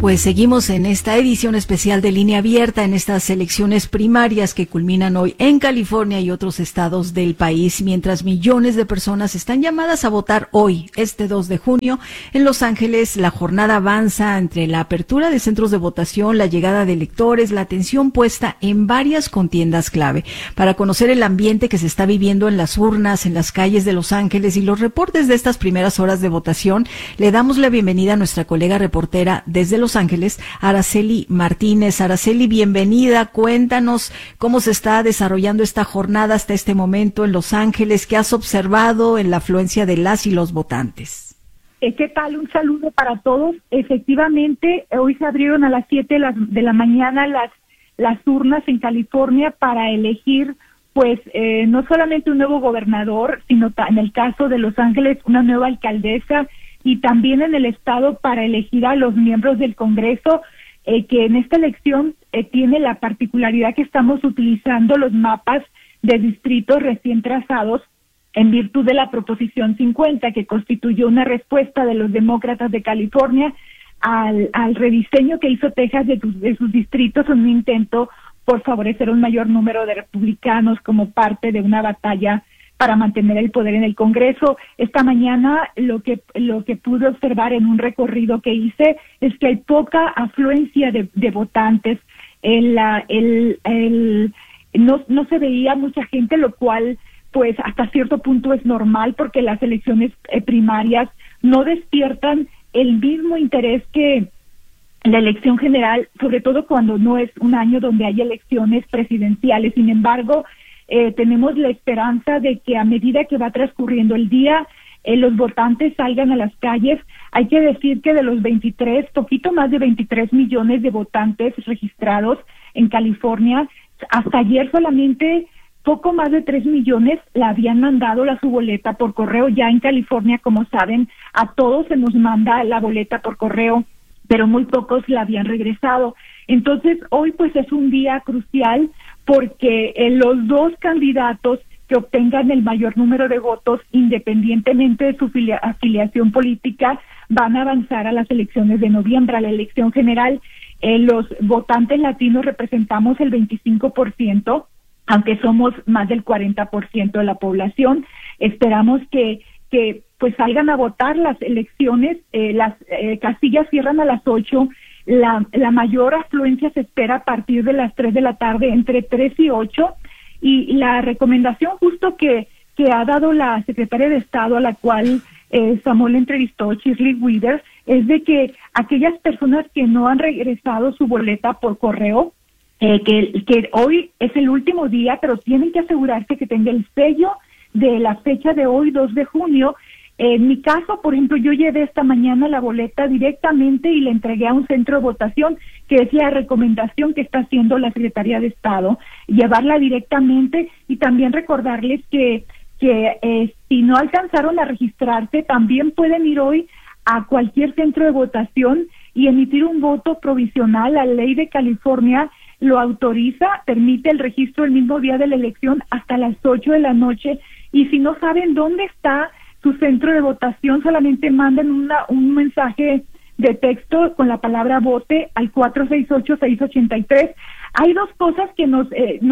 Pues seguimos en esta edición especial de Línea Abierta en estas elecciones primarias que culminan hoy en California y otros estados del país, mientras millones de personas están llamadas a votar hoy, este 2 de junio. En Los Ángeles, la jornada avanza entre la apertura de centros de votación, la llegada de electores, la atención puesta en varias contiendas clave. Para conocer el ambiente que se está viviendo en las urnas, en las calles de Los Ángeles y los reportes de estas primeras horas de votación, le damos la bienvenida a nuestra colega reportera desde Los Ángeles, Araceli Martínez. Araceli, bienvenida. Cuéntanos cómo se está desarrollando esta jornada hasta este momento en Los Ángeles. ¿Qué has observado en la afluencia de las y los votantes? ¿Qué tal? Un saludo para todos. Efectivamente, hoy se abrieron a las 7 de la mañana las urnas en California para elegir, pues, no solamente un nuevo gobernador, sino en el caso de Los Ángeles, una nueva alcaldesa, y también en el estado para elegir a los miembros del Congreso, que en esta elección tiene la particularidad que estamos utilizando los mapas de distritos recién trazados en virtud de la Proposición 50, que constituyó una respuesta de los demócratas de California al rediseño que hizo Texas de sus distritos, en un intento por favorecer un mayor número de republicanos como parte de una batalla para mantener el poder en el Congreso. Esta mañana lo que pude observar en un recorrido que hice es que hay poca afluencia de votantes. No se veía mucha gente, lo cual pues hasta cierto punto es normal, porque las elecciones primarias no despiertan el mismo interés que la elección general, sobre todo cuando no es un año donde hay elecciones presidenciales. Sin embargo, tenemos la esperanza de que a medida que va transcurriendo el día, los votantes salgan a las calles. Hay que decir que de los poquito más de 23 millones de votantes registrados en California, hasta ayer solamente poco más de 3 millones la habían mandado su boleta por correo. Ya en California, como saben, a todos se nos manda la boleta por correo, pero muy pocos la habían regresado. Entonces, hoy pues es un día crucial, porque los dos candidatos que obtengan el mayor número de votos, independientemente de su afiliación política, van a avanzar a las elecciones de noviembre, a la elección general. Los votantes latinos representamos el 25%, aunque somos más del 40% de la población. Esperamos que pues salgan a votar. Las elecciones, las casillas cierran a las 8. La mayor afluencia se espera a partir de las 3 de la tarde, entre 3 y 8, y la recomendación justo que ha dado la secretaria de Estado, a la cual Samuel entrevistó, Shirley Withers, es de que aquellas personas que no han regresado su boleta por correo, que hoy es el último día, pero tienen que asegurarse que tenga el sello de la fecha de hoy, 2 de junio, En mi caso, por ejemplo, yo llevé esta mañana la boleta directamente y la entregué a un centro de votación, que es la recomendación que está haciendo la Secretaría de Estado, llevarla directamente, y también recordarles que si no alcanzaron a registrarse, también pueden ir hoy a cualquier centro de votación y emitir un voto provisional. La ley de California lo autoriza, permite el registro el mismo día de la elección hasta las 8 de la noche, y si no saben dónde está su centro de votación, solamente manden un mensaje de texto con la palabra vote al 468-683. Hay dos cosas que nos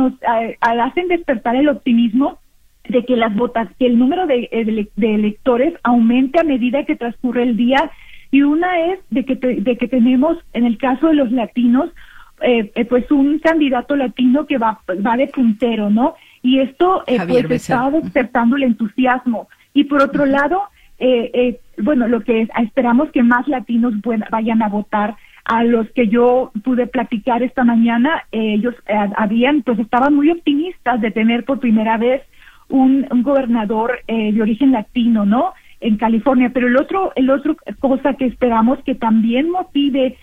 hacen despertar el optimismo de que que el número de electores aumente a medida que transcurre el día, y una es de que tenemos, en el caso de los latinos, pues un candidato latino que va de puntero, ¿no? Y esto pues está despertando el entusiasmo. Y por otro lado, bueno, lo que esperamos que más latinos vayan a votar. A los que yo pude platicar esta mañana, ellos estaban muy optimistas de tener por primera vez un gobernador de origen latino, ¿no?, en California. Pero el otro cosa que esperamos que también motive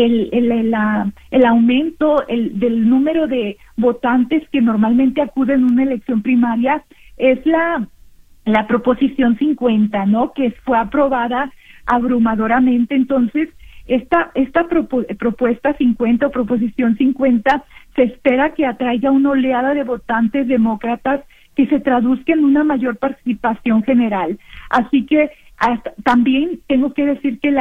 el aumento del número de votantes que normalmente acuden a una elección primaria es la Proposición 50, ¿no?, que fue aprobada abrumadoramente. Entonces, esta propuesta 50 o Proposición 50 se espera que atraiga una oleada de votantes demócratas que se traduzca en una mayor participación general. Así que también tengo que decir que las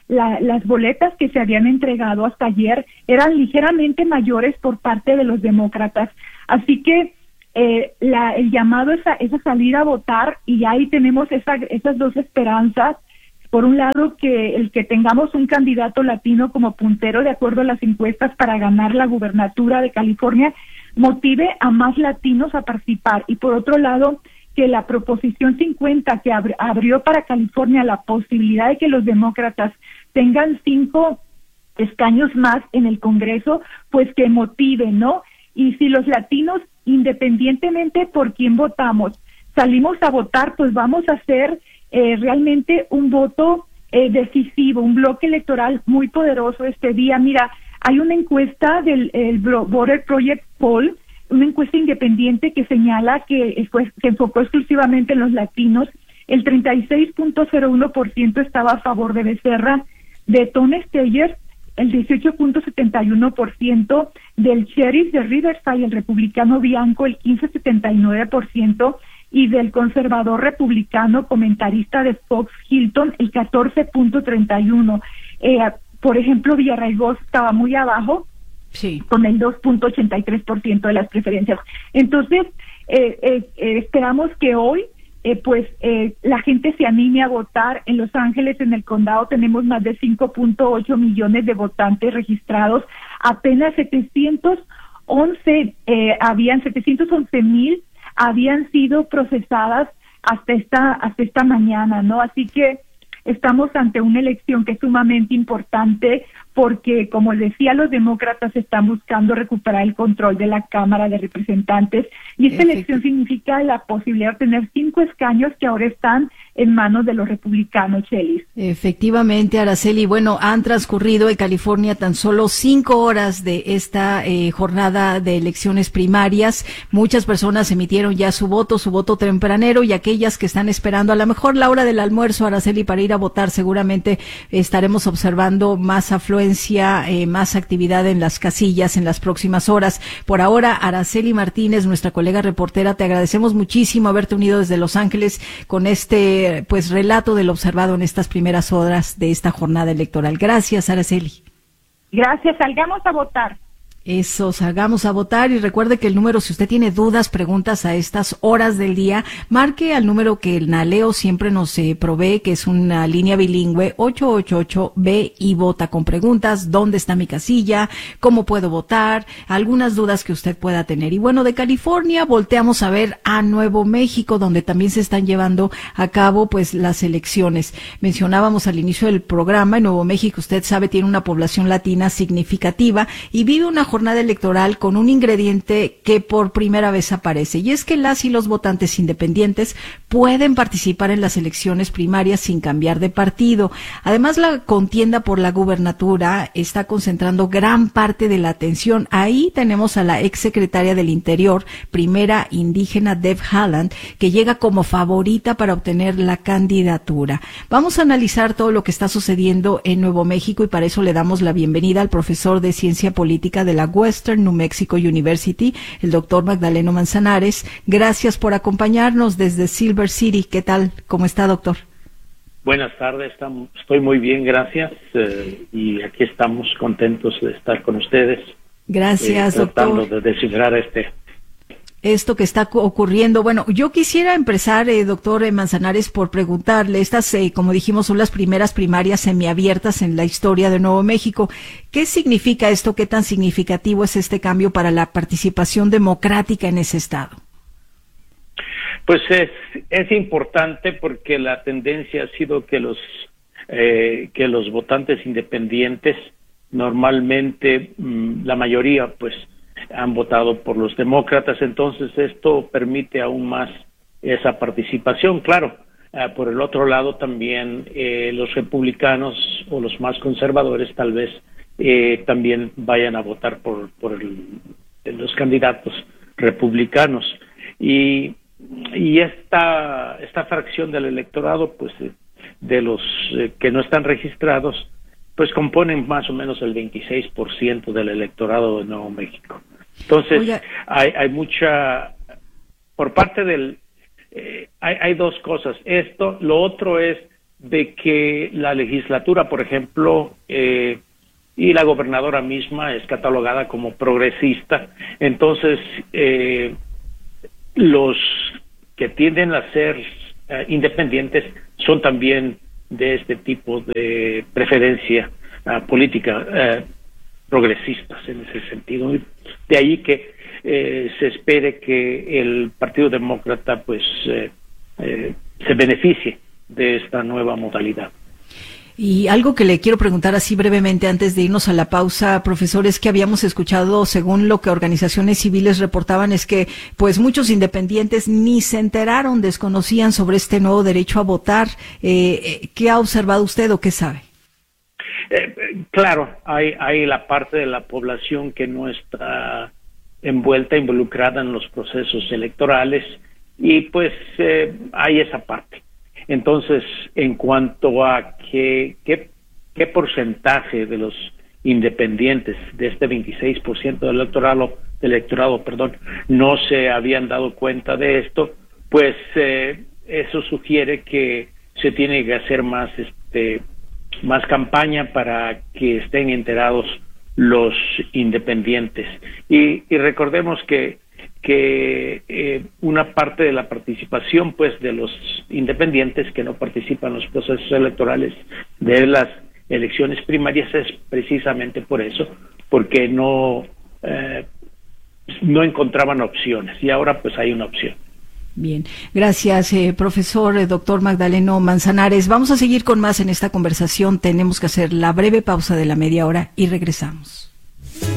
las boletas que se habían entregado hasta ayer eran ligeramente mayores por parte de los demócratas. Así que el llamado es a salir a votar, y ahí tenemos esas dos esperanzas. Por un lado, que el que tengamos un candidato latino como puntero de acuerdo a las encuestas para ganar la gubernatura de California motive a más latinos a participar, y por otro lado, que la Proposición 50 que abrió para California la posibilidad de que los demócratas tengan 5 escaños más en el Congreso, pues que motive, ¿no? Y si los latinos, independientemente por quién votamos, salimos a votar, pues vamos a hacer realmente un voto decisivo, un bloque electoral muy poderoso este día. Mira, hay una encuesta del Voter Project Poll, una encuesta independiente que señala que se enfocó exclusivamente en los latinos. El 36.01% estaba a favor de Becerra, de Tom Steyer, el 18.71%, del sheriff de Riverside, el republicano Bianco, el 15.79%, y del conservador republicano comentarista de Fox Hilton, el 14.31%. Por ejemplo, Villarraigosa estaba muy abajo, sí, con el 2.83% de las preferencias. Entonces, esperamos que hoy la gente se anime a votar. En Los Ángeles, en el condado, tenemos más de 5.8 millones de votantes registrados. Apenas 711,000 habían sido procesadas hasta esta mañana, ¿no? Así que estamos ante una elección que es sumamente importante, porque, como decía, los demócratas están buscando recuperar el control de la Cámara de Representantes, y esta elección significa la posibilidad de tener 5 escaños que ahora están en manos de los republicanos, Chelis. Efectivamente, Araceli. Bueno, han transcurrido en California tan solo 5 horas de esta jornada de elecciones primarias. Muchas personas emitieron ya su voto tempranero, y aquellas que están esperando a lo mejor la hora del almuerzo, Araceli, para ir a votar, seguramente estaremos observando más afluencia, más actividad en las casillas en las próximas horas. Por ahora, Araceli Martínez, nuestra colega reportera, te agradecemos muchísimo haberte unido desde Los Ángeles con este relato de lo observado en estas primeras horas de esta jornada electoral. Gracias, Araceli. Gracias, salgamos a votar. Eso, salgamos a votar, y recuerde que el número, si usted tiene dudas, preguntas a estas horas del día, marque al número que el Naleo siempre nos provee, que es una línea bilingüe, 888-B, y vota con preguntas: ¿dónde está mi casilla? ¿Cómo puedo votar? Algunas dudas que usted pueda tener. Y bueno, de California volteamos a ver a Nuevo México, donde también se están llevando a cabo las elecciones. Mencionábamos al inicio del programa, en Nuevo México, usted sabe, tiene una población latina significativa y vive una jornada electoral con un ingrediente que por primera vez aparece, y es que las y los votantes independientes pueden participar en las elecciones primarias sin cambiar de partido. Además, la contienda por la gubernatura está concentrando gran parte de la atención. Ahí tenemos a la exsecretaria del Interior, primera indígena, Deb Haaland, que llega como favorita para obtener la candidatura. Vamos a analizar todo lo que está sucediendo en Nuevo México, y para eso le damos la bienvenida al profesor de Ciencia Política de la Western New Mexico University, el doctor Magdaleno Manzanares. Gracias por acompañarnos desde Silver City. ¿Qué tal? ¿Cómo está, doctor? Buenas tardes, estoy muy bien, gracias, y aquí estamos contentos de estar con ustedes. Gracias, tratando doctor. de descifrar esto que está ocurriendo. Bueno, yo quisiera empezar, doctor Manzanares, por preguntarle, estas, como dijimos, son las primeras primarias semiabiertas en la historia de Nuevo México. ¿Qué significa esto? ¿Qué tan significativo es este cambio para la participación democrática en ese estado? Pues es importante, porque la tendencia ha sido que los votantes independientes, normalmente la mayoría, han votado por los demócratas. Entonces esto permite aún más esa participación. Claro, por el otro lado también los republicanos o los más conservadores tal vez también vayan a votar por los candidatos republicanos, y esta fracción del electorado, de los que no están registrados, componen más o menos el 26% del electorado de Nuevo México. Entonces, hay mucha, por parte del, hay dos cosas. Lo otro es de que la legislatura, por ejemplo, y la gobernadora misma es catalogada como progresista. Entonces, los que tienden a ser independientes son también de este tipo de preferencia política, progresistas en ese sentido. De ahí que se espere que el Partido Demócrata pues se beneficie de esta nueva modalidad. Y algo que le quiero preguntar así brevemente antes de irnos a la pausa, profesor, es que habíamos escuchado, según lo que organizaciones civiles reportaban, es que pues muchos independientes ni se enteraron, desconocían sobre este nuevo derecho a votar. ¿Qué ha observado usted o qué sabe? Claro, hay la parte de la población que no está involucrada en los procesos electorales y pues hay esa parte. Entonces, en cuanto a qué porcentaje de los independientes de este 26% del electorado, no se habían dado cuenta de esto, pues eso sugiere que se tiene que hacer más campaña para que estén enterados los independientes. Y recordemos que una parte de la participación pues de los independientes que no participan en los procesos electorales de las elecciones primarias es precisamente por eso, porque no encontraban opciones y ahora pues hay una opción. Bien, gracias profesor doctor Magdaleno Manzanares. Vamos a seguir con más en esta conversación. Tenemos que hacer la breve pausa de la media hora y regresamos.